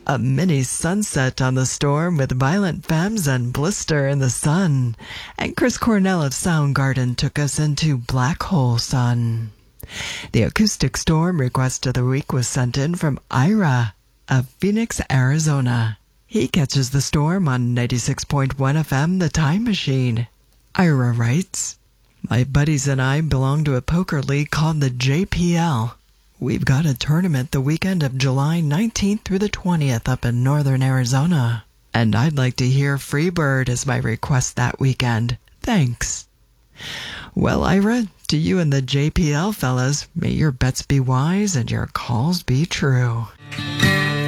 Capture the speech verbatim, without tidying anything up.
A mini sunset on the storm with violent femmes and blister in the sun. And Chris Cornell of Soundgarden took us into Black Hole Sun. The acoustic storm request of the week was sent in from Ira of Phoenix, Arizona. He catches the storm on ninety-six point one F M, The Time Machine. Ira writes, "My buddies and I belong to a poker league called the J P L. We've got a tournament the weekend of July nineteenth through the twentieth up in northern Arizona. And I'd like to hear Freebird as my request that weekend. Thanks." Well, Ira, to you and the J P L fellas, may your bets be wise and your calls be true.